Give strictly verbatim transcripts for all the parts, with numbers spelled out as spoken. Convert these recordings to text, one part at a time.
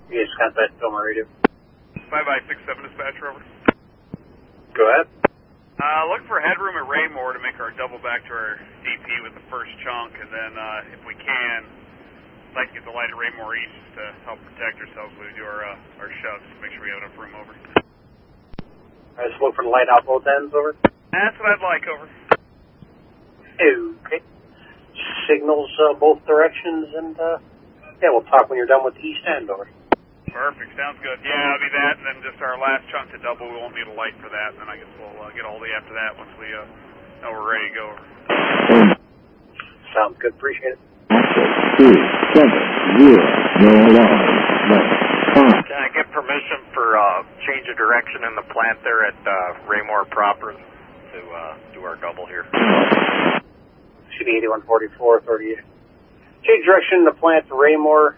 Yes, contact Philmar Radio. five I six seven dispatcher, over. Go ahead. Uh, looking for headroom at Raymore to make our double back to our D P with the first chunk, and then uh, if we can, I'd like to get the light at Raymore East to help protect ourselves when we do our uh, our shoves to make sure we have enough room, over. All right, just look for the light out both ends, over. That's what I'd like, over. Okay. Signals uh, both directions, and uh, yeah, we'll talk when you're done with the east end, over. Perfect, sounds good. Yeah, it'll be that, and then just our last chunk to double. We won't need a light for that, and then I guess we'll uh, get all the after that once we uh, know we're ready to go. Sounds good, appreciate it. Two, seven, zero, no alarm, left, five. Can I get permission for uh, change of direction in the plant there at uh, Raymore proper to uh, do our double here? C B eighty-one forty-four, thirty-eight. Change direction in the plant to Raymore.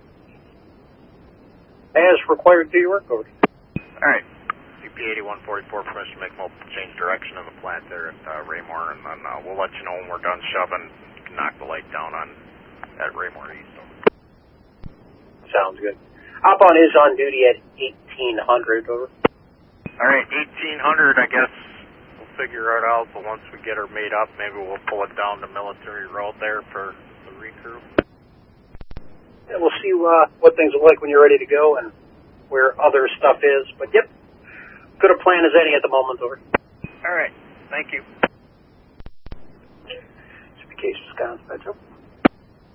As required, do your work, over. All right. C P eighty-one forty-four, permission to make multiple change direction in the plant there at uh, Raymore, and then uh, we'll let you know when we're done shoving. You can knock the light down on at Raymore East. Sounds good. Op-on is on duty at eighteen hundred, over. All right, eighteen hundred, I guess we'll figure it out, but once we get her made up, maybe we'll pull it down to Military Road there for the recrew. And we'll see uh, what things look like when you're ready to go and where other stuff is. But, yep, good a plan as any at the moment, over. All right, thank you. Case Wisconsin, Metro.